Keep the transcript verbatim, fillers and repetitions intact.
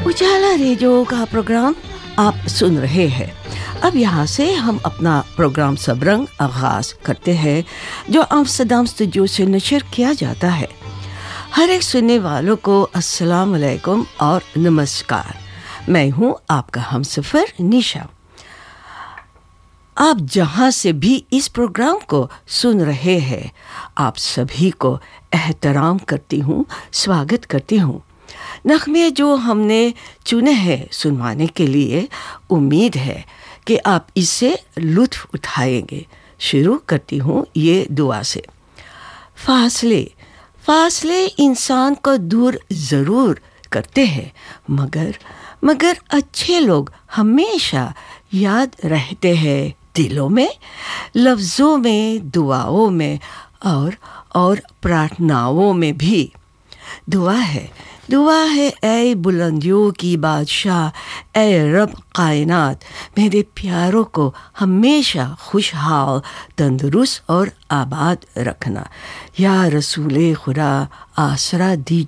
उजाला radio का programme आप सुन रहे हैं। अब यहाँ से हम अपना प्रोग्राम सबरंग आगाज करते हैं, जो आम्स्टरडम स्टूडियो से नशर किया जाता है। हर एक सुनने वालों को अस्सलाम वालेकुम और नमस्कार। मैं हूँ आपका हमसफर निशा। आप जहाँ से भी इस प्रोग्राम को सुन रहे हैं, आप सभी को एहतराम करती हूँ, स्वागत करती हूँ। नग़मे जो हमने चुने हैं सुनवाने के लिए, उम्मीद है कि आप इससे लुत्फ़ उठाएंगे। शुरू करती हूँ ये दुआ से। फासले फासले इंसान को दूर ज़रूर करते हैं, मगर मगर अच्छे लोग हमेशा याद रहते हैं, दिलों में, लफ्ज़ों में, दुआओं में और और प्रार्थनाओं में भी। दुआ है दुआ है ऐ बुलंदियों की बादशाह, ऐ रब कायनात, मेरे प्यारों को हमेशा खुशहाल, तंदुरुस्त और आबाद रखना। या रसूले खुदा, आसरा दीजिए